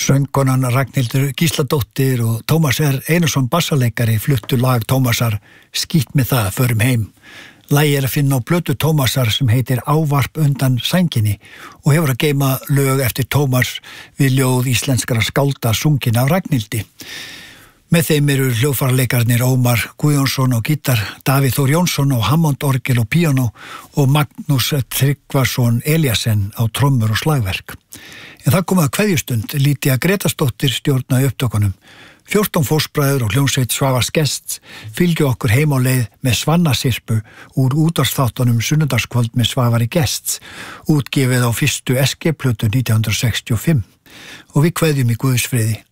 Söngkonan Ragnhildur Gísladóttir og Tómas R. Einarsson bassaleikari fluttu lag Tómasar Skítt með það, förum heim. Lagið að finna á plötu Tómasar sem heitir Ávarp undan sænginni og hefur að geyma lög eftir Tómas við ljóð íslenskara skálda sungin af Ragnhildi. Með þeim eru hljóðfæralekarnir Ómar Guðjónsson á gítar, Davíð Þór Jónsson á hammondorgel og píanó og Magnús Tryggvason Eliasen á trommur og slagverk. En það kom að kveðjustund, Lýdía Grétarsdóttir stjórnaði upptökunum. 14 fóstbræður og hljómsveit Svavars Gests fylgju okkur heim á leið með Svannasirpu úr útvarpsþáttunum Sunnudagskvöld með Svavari Gests, útgefið á fyrstu SG-plötu 1965. Og við kveðjum í Guðs friði.